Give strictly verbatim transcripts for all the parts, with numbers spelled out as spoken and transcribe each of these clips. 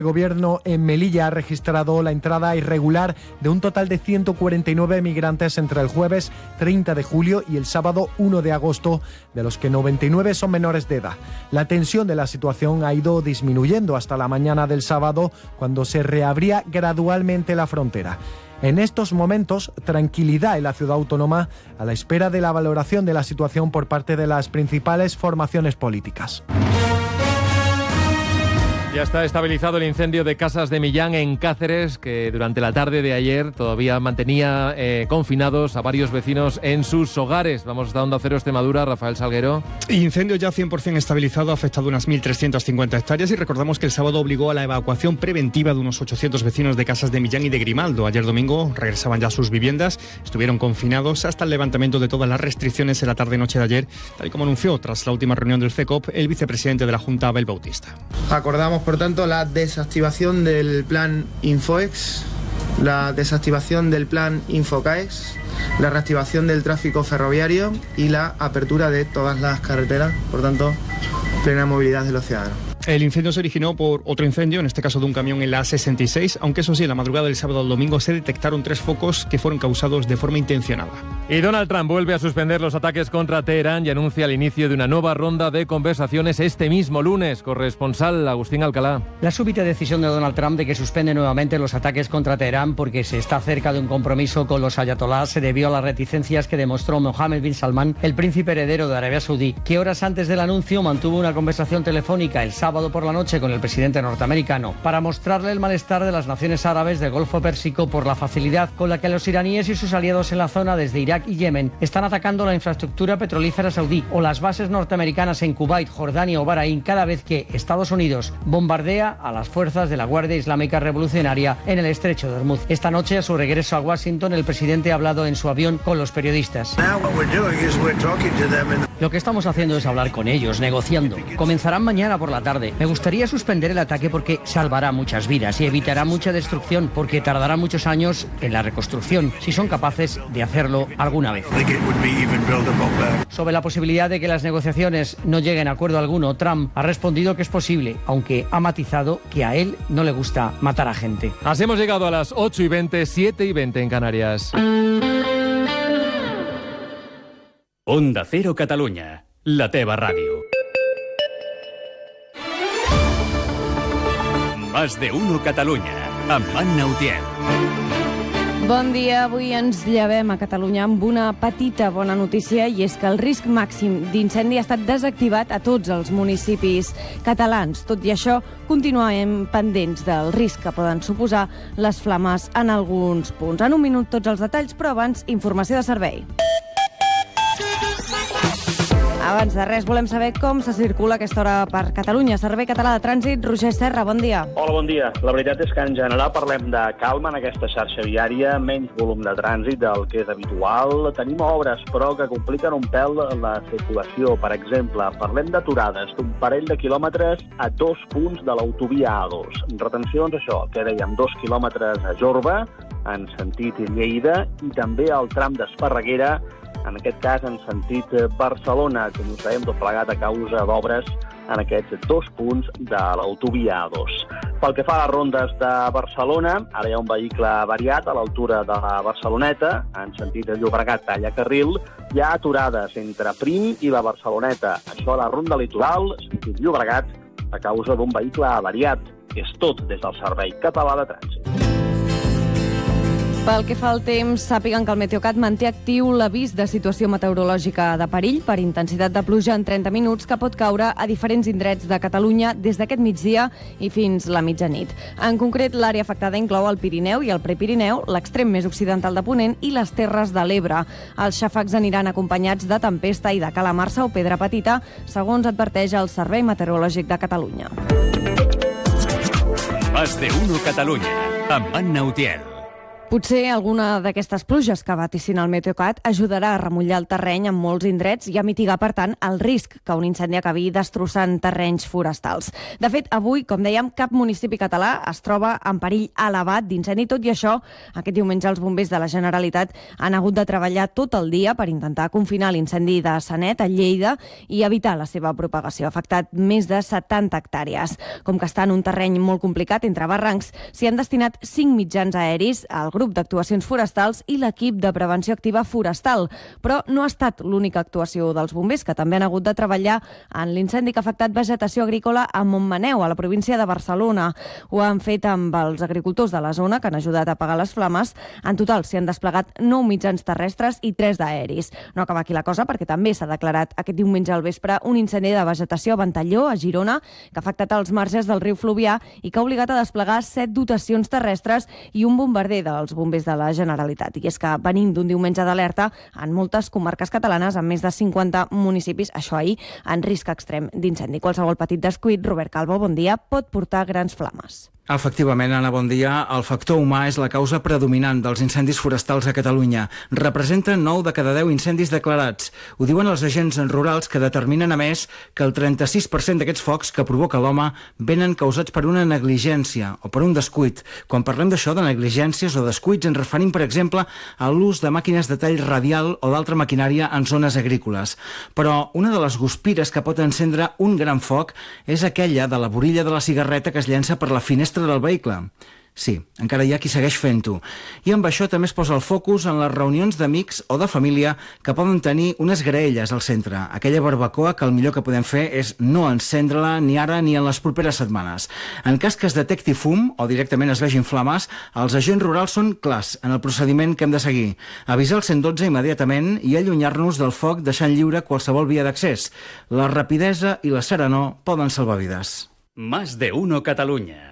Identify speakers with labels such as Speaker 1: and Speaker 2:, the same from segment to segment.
Speaker 1: El gobierno en Melilla ha registrado la entrada irregular de un total de ciento cuarenta y nueve migrantes entre el jueves treinta de julio y el sábado uno de agosto, de los que noventa y nueve son menores de edad. La tensión de la situación ha ido disminuyendo hasta la mañana del sábado, cuando se reabría gradualmente la frontera. En estos momentos, tranquilidad en la ciudad autónoma a la espera de la valoración de la situación por parte de las principales formaciones políticas.
Speaker 2: Ya está estabilizado el incendio de Casas de Millán en Cáceres, que durante la tarde de ayer todavía mantenía eh, confinados a varios vecinos en sus hogares. Vamos hasta Onda Cero Extremadura, Rafael Salguero.
Speaker 3: Incendio ya cien por ciento estabilizado, ha afectado unas mil trescientas cincuenta hectáreas y recordamos que el sábado obligó a la evacuación preventiva de unos ochocientos vecinos de Casas de Millán y de Grimaldo. Ayer domingo regresaban ya a sus viviendas, estuvieron confinados hasta el levantamiento de todas las restricciones en la tarde-noche de ayer, tal y como anunció tras la última reunión del C E C O P el vicepresidente de la Junta, Abel Bautista.
Speaker 4: Acordamos, por tanto, la desactivación del plan Infoex, la desactivación del plan Infocaex, la reactivación del tráfico ferroviario y la apertura de todas las carreteras, por tanto, plena movilidad de los ciudadanos.
Speaker 3: El incendio se originó por otro incendio, en este caso de un camión en la A sesenta y seis, aunque eso sí, en la madrugada del sábado al domingo se detectaron tres focos que fueron causados de forma intencionada.
Speaker 2: Y Donald Trump vuelve a suspender los ataques contra Teherán y anuncia el inicio de una nueva ronda de conversaciones este mismo lunes. Corresponsal Agustín Alcalá.
Speaker 5: La súbita decisión de Donald Trump de que suspende nuevamente los ataques contra Teherán porque se está cerca de un compromiso con los ayatolás se debió a las reticencias que demostró Mohammed bin Salman, el príncipe heredero de Arabia Saudí, que horas antes del anuncio mantuvo una conversación telefónica el sábado por la noche con el presidente norteamericano para mostrarle el malestar de las naciones árabes del Golfo Pérsico por la facilidad con la que los iraníes y sus aliados en la zona desde Irak y Yemen están atacando la infraestructura petrolífera saudí o las bases norteamericanas en Kuwait, Jordania o Bahrein cada vez que Estados Unidos bombardea a las fuerzas de la Guardia Islámica Revolucionaria en el estrecho de Hormuz. Esta noche, a su regreso a Washington, el presidente ha hablado en su avión con los periodistas. Lo que estamos haciendo es hablar con ellos, negociando. Comenzarán mañana por la tarde. Me gustaría suspender el ataque porque salvará muchas vidas y evitará mucha destrucción porque tardará muchos años en la reconstrucción, si son capaces de hacerlo alguna vez. Sobre la posibilidad de que las negociaciones no lleguen a acuerdo alguno, Trump ha respondido que es posible, aunque ha matizado que a él no le gusta matar a gente.
Speaker 2: Así hemos llegado a las ocho y veinte, siete y veinte en Canarias.
Speaker 6: Onda Cero Catalunya, la teva ràdio. Más de uno Catalunya, amb Anna Utiel.
Speaker 7: Bon dia, avui ens llevem a Catalunya amb una petita bona notícia i és que el risc màxim d'incendi ha estat desactivat a tots els municipis catalans. Tot i això, continuem pendents del risc que poden suposar les flames en alguns punts. En un minut tots els detalls, però abans informació de servei. Abans de res, volem saber com se circula a aquesta hora per Catalunya. Servei Català de Trànsit, Roger Serra, bon dia.
Speaker 8: Hola, bon dia. La veritat és que en general parlem de calma en aquesta xarxa viària, menys volum de trànsit del que és habitual. Tenim obres, però, que compliquen un pèl la circulació. Per exemple, parlem d'aturades d'un parell de quilòmetres a dos punts de l'autovia A dos. Retencions, això, que dèiem, dos quilòmetres a Jorba, en sentit Lleida, i també al tram d'Esparreguera, en aquest cas en sentit Barcelona, com ho sabem, tot plegat a causa d'obres en aquests dos punts de l'autovia A dos. Pel que fa a les rondes de Barcelona, ara hi ha un vehicle variat a l'altura de la Barceloneta, en sentit Llobregat talla carril, hi ha aturades entre Prim i la Barceloneta. Això a la ronda litoral, sentit Llobregat, a causa d'un vehicle avariat. És tot des del Servei Català de Trànsit.
Speaker 7: Pel que fa al temps, sàpiguen que el Meteocat manté actiu l'avís de situació meteorològica de perill per intensitat de pluja en trenta minuts que pot caure a diferents indrets de Catalunya des d'aquest migdia i fins la mitjanit. En concret, l'àrea afectada inclou el Pirineu i el Prepirineu, l'extrem més occidental de Ponent i les Terres de l'Ebre. Els xàfecs aniran acompanyats de tempesta i de calamarsa o pedra petita, segons adverteix el Servei Meteorològic de Catalunya.
Speaker 6: Más de uno Catalunya, amb Anna Utiel.
Speaker 7: Potser alguna d'aquestes pluges que vaticina el Meteocat ajudarà a remullar el terreny en molts indrets i a mitigar, per tant, el risc que un incendi acabi destrossant terrenys forestals. De fet, avui, com dèiem, cap municipi català es troba en perill elevat d'incendi. Tot i això, aquest diumenge els bombers de la Generalitat han hagut de treballar tot el dia per intentar confinar l'incendi de Sanet, a Lleida, i evitar la seva propagació. Ha afectat més de setanta hectàrees. Com que està en un terreny molt complicat, entre barrancs, s'hi han destinat cinc mitjans aeris al grup grup d'actuacions forestals i l'equip de prevenció activa forestal. Però no ha estat l'única actuació dels bombers, que també han hagut de treballar en l'incendi que ha afectat vegetació agrícola a Montmaneu, a la província de Barcelona. Ho han fet amb els agricultors de la zona, que han ajudat a apagar les flames. En total s'hi han desplegat nou mitjans terrestres i tres d'aeris. No acaba aquí la cosa, perquè també s'ha declarat aquest diumenge al vespre un incendi de vegetació a Ventalló, a Girona, que ha afectat els marges del riu Fluvià i que ha obligat a desplegar set dotacions terrestres i un bombarder dels bombers de la Generalitat. I és que venim d'un diumenge d'alerta en moltes comarques catalanes, amb més de cinquanta municipis, això ahir, en risc extrem d'incendi. Qualsevol petit descuit, Robert Calvo, bon dia, pot portar grans flames.
Speaker 9: Efectivament, Anna, bon dia. El factor humà és la causa predominant dels incendis forestals a Catalunya. Representa nou de cada deu incendis declarats. Ho diuen els agents rurals, que determinen, a més, que el trenta-sis per cent d'aquests focs que provoca l'home venen causats per una negligència o per un descuit. Quan parlem d'això, de negligències o descuits, ens referim, per exemple, a l'ús de màquines de tall radial o d'altra maquinària en zones agrícoles. Però una de les guspires que pot encendre un gran foc és aquella de la borilla de la cigarreta que es llença per la finestra del vehicle. Sí, encara hi ha qui segueix fent-ho. I amb això també es posa el focus en les reunions d'amics o de família que poden tenir unes graelles al centre. Aquella barbacoa que el millor que podem fer és no encendre-la ni ara ni en les properes setmanes. En cas que es detecti fum o directament es vegin flames, els agents rurals són clars en el procediment que hem de seguir. Avisar el cent dotze immediatament i allunyar-nos del foc deixant lliure qualsevol via d'accés. La rapidesa i la serenor poden salvar vides.
Speaker 6: Más de uno Catalunya.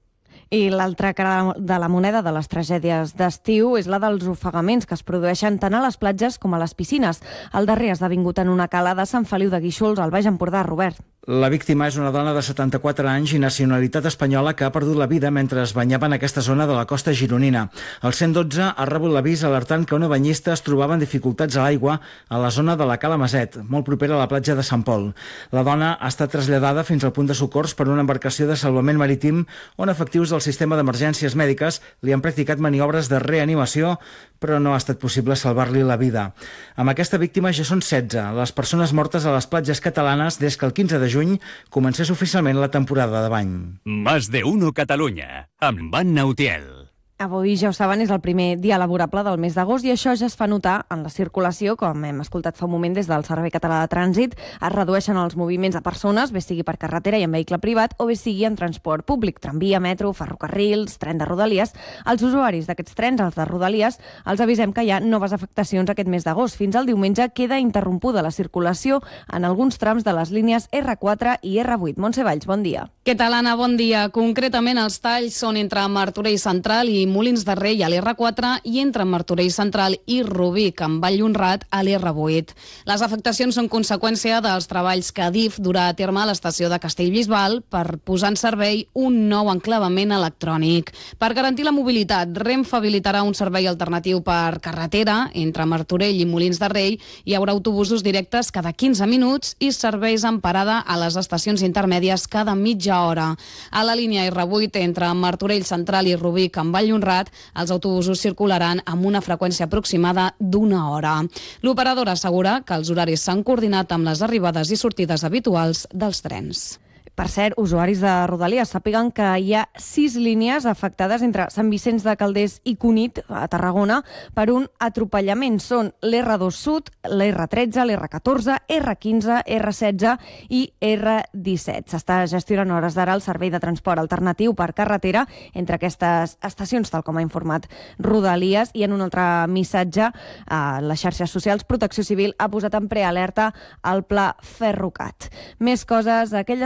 Speaker 7: I l'altra cara de la moneda de les tragèdies d'estiu és la dels ofegaments que es produeixen tant a les platges com a les piscines. El darrer ha esdevingut en una cala de Sant Feliu de Guíxols, al Baix Empordà, Robert.
Speaker 9: La víctima és una dona de setanta-quatre anys i nacionalitat espanyola que ha perdut la vida mentre es banyava en aquesta zona de la costa gironina. El cent dotze ha rebut l'avís alertant que una banyista es trobava en dificultats a l'aigua a la zona de la Cala Maset, molt propera a la platja de Sant Pol. La dona ha estat traslladada fins al punt de socors per una embarcació de salvament marítim on efectius del sistema d'emergències mèdiques li han practicat maniobres de reanimació, però no ha estat possible salvar-li la vida. Amb aquesta víctima ja són setze les persones mortes a les platges catalanes des que el quinze de juny comencés oficialment la temporada de bany.
Speaker 6: Más de uno Catalunya, amb Anna Utiel.
Speaker 7: Avui, ja ho saben, és el primer dia laborable del mes d'agost i això ja es fa notar en la circulació, com hem escoltat fa un moment des del Servei Català de Trànsit. Es redueixen els moviments de persones, bé sigui per carretera i en vehicle privat o bé sigui en transport públic, tramvia, metro, ferrocarrils, tren de Rodalies. Els usuaris d'aquests trens, els de Rodalies, els avisem que hi ha noves afectacions aquest mes d'agost. Fins al diumenge queda interrompuda la circulació en alguns trams de les línies erre quatre i erre vuit. Montse Valls, bon dia.
Speaker 10: Què tal, Anna? Bon dia. Concretament, els talls són entre Martorell Central i Molins de Rei a l'erre quatre i entre Martorell Central i Rubí, amb Vall-Honrat a l'erre vuit. Les afectacions són conseqüència dels treballs que Adif durà a terme a l'estació de Castellbisbal per posar en servei un nou enclavament electrònic. Per garantir la mobilitat, Renfe habilitarà un servei alternatiu per carretera entre Martorell i Molins de Rei. Hi haurà autobusos directes cada quinze minuts i serveis en parada a les estacions intermèdies cada mitja hora. A la línia erre vuit entre Martorell Central i Rubí, amb Vall-Honrat, els autobusos circularan amb una freqüència aproximada d'una hora. L'operadora assegura que els horaris s'han coordinat amb les arribades i sortides habituals dels trens.
Speaker 7: Per cert, usuaris de Rodalies, sàpiguen que hi ha sis línies afectades entre Sant Vicenç de Calders i Cunit, a Tarragona, per un atropellament. Són l'erre dos Sud, l'erre tretze, l'erre catorze, erre quinze, erre setze i erre disset. S'està gestionant a hores d'ara el servei de transport alternatiu per carretera entre aquestes estacions, tal com ha informat Rodalies. I en un altre missatge, a les xarxes socials, Protecció Civil ha posat en prealerta el pla Ferrocat. Més coses, aquelles persones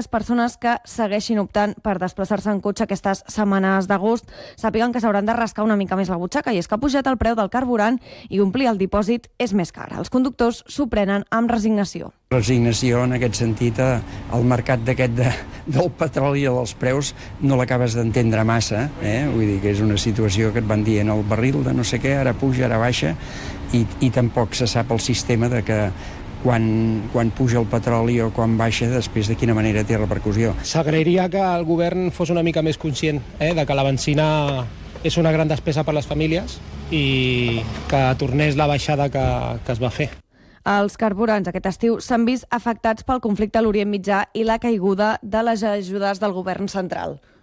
Speaker 7: persones que segueixin optant per desplaçar-se en cotxe aquestes setmanes d'agost sàpiguen que s'hauran de rascar una mica més la butxaca, i és que ha pujat el preu del carburant i omplir el dipòsit és més car. Els conductors s'ho prenen amb resignació.
Speaker 11: Resignació en aquest sentit, el mercat d'aquest de, del petroli i dels preus no l'acabes d'entendre massa, eh? Vull dir que és una situació que et van dient el barril de no sé què, ara puja, ara baixa, i, i tampoc se sap el sistema de que quan, quan puja el petroli o quan baixa, després de quina manera té repercussió.
Speaker 12: S'agrairia que el govern fos una mica més conscient eh, de que la benzina és una gran despesa per a les famílies i que tornés la baixada que, que es va fer.
Speaker 7: Els carburants aquest estiu s'han vist afectats pel conflicte a l'Orient Mitjà i la caiguda de les ajudes del govern central.